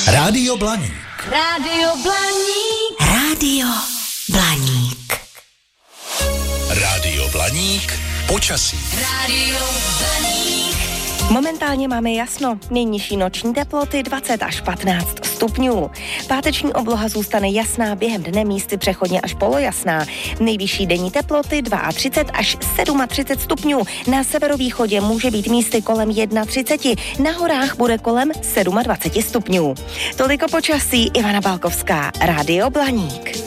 Rádio Blaník. Rádio Blaník. Rádio Blaník. Rádio Blaník. Počasí. Rádio Blaník. Momentálně máme jasno. Nejnižší noční teploty 20 až 15 stupňů. Páteční obloha zůstane jasná, během dne místy přechodně až polojasná. Nejvyšší denní teploty 32 až 37 stupňů. Na severovýchodě může být místy kolem 31, na horách bude kolem 27 stupňů. Toliko počasí, Ivana Balkovská, Rádio Blaník.